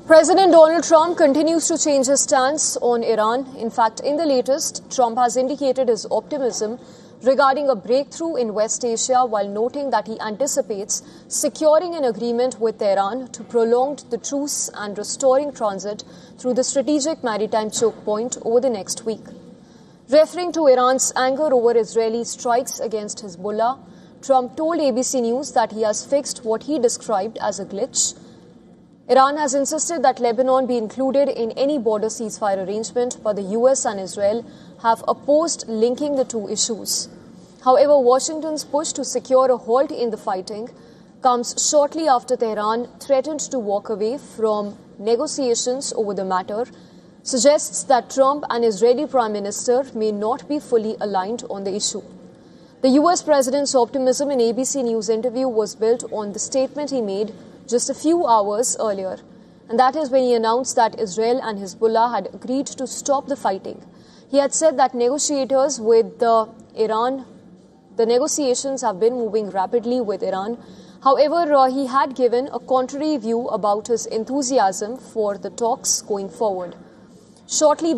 President Donald Trump continues to change his stance on Iran. In fact, in the latest, Trump has indicated his optimism regarding a breakthrough in West Asia while noting that he anticipates securing an agreement with Tehran to prolong the truce and restoring transit through the strategic maritime choke point over the next week. Referring to Iran's anger over Israeli strikes against Hezbollah, Trump told ABC News that he has fixed what he described as a glitch. Iran has insisted that Lebanon be included in any border ceasefire arrangement, but the US and Israel have opposed linking the two issues. However, Washington's push to secure a halt in the fighting comes shortly after Tehran threatened to walk away from negotiations over the matter, suggests that Trump and Israeli Prime Minister may not be fully aligned on the issue. The US President's optimism in ABC News interview was built on the statement he made just a few hours earlier, and that is when he announced that Israel and Hezbollah had agreed to stop the fighting. He had said that negotiators with Iran, the negotiations have been moving rapidly with Iran. However, he had given a contrary view about his enthusiasm for the talks going forward. Shortly